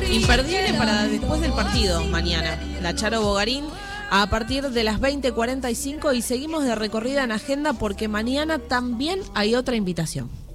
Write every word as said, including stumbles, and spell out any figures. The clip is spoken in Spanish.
Imperdible para después del partido mañana. La Charo Bogarín a partir de las veinte cuarenta y cinco y seguimos de recorrida en agenda porque mañana también hay otra invitación.